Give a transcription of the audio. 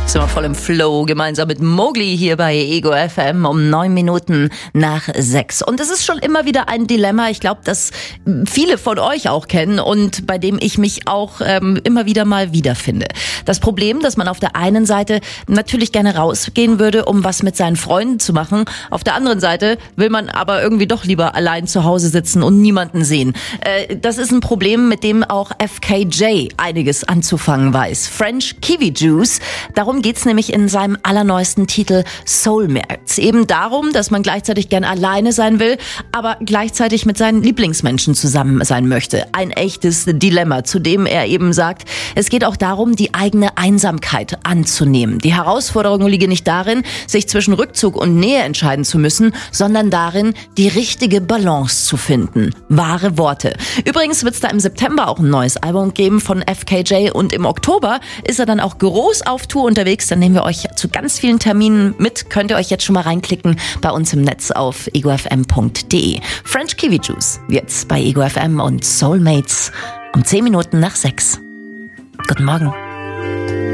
Sind wir voll im Flow, gemeinsam mit Mowgli hier bei Ego FM um 9 Minuten nach 6. Und es ist schon immer wieder ein Dilemma, ich glaube, das viele von euch auch kennen und bei dem ich mich auch immer wieder mal wiederfinde. Das Problem, dass man auf der einen Seite natürlich gerne rausgehen würde, um was mit seinen Freunden zu machen. Auf der anderen Seite will man aber irgendwie doch lieber allein zu Hause sitzen und niemanden sehen. Das ist ein Problem, mit dem auch FKJ einiges anzufangen weiß. French Kiwi Juice, darum geht's nämlich in seinem allerneuesten Titel Soulmates. Eben darum, dass man gleichzeitig gern alleine sein will, aber gleichzeitig mit seinen Lieblingsmenschen zusammen sein möchte. Ein echtes Dilemma, zu dem er eben sagt, es geht auch darum, die eigene Einsamkeit anzunehmen. Die Herausforderung liege nicht darin, sich zwischen Rückzug und Nähe entscheiden zu müssen, sondern darin, die richtige Balance zu finden. Wahre Worte. Übrigens wird es da im September auch ein neues Album geben von FKJ und im Oktober ist er dann auch groß auf Tour unterwegs. Dann nehmen wir euch zu ganz vielen Terminen mit. Könnt ihr euch jetzt schon mal reinklicken bei uns im Netz auf egofm.de. French Kiwi Juice, jetzt bei Ego FM und Soulmates um 10 Minuten nach 6. Guten Morgen.